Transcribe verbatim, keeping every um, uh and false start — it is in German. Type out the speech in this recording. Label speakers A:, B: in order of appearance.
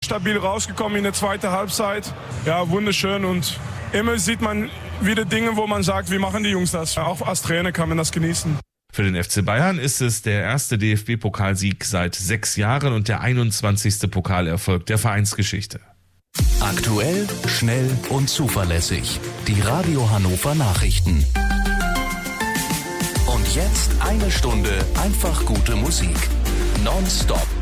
A: stabil rausgekommen in der zweiten Halbzeit. Ja, wunderschön und immer sieht man wieder Dinge, wo man sagt, wie machen die Jungs das? Auch als Trainer kann man das genießen.
B: Für den F C Bayern ist es der erste D F B-Pokalsieg seit sechs Jahren und der einundzwanzigste Pokalerfolg der Vereinsgeschichte.
C: Aktuell, schnell und zuverlässig. Die Radio Hannover Nachrichten. Und jetzt eine Stunde einfach gute Musik. Nonstop.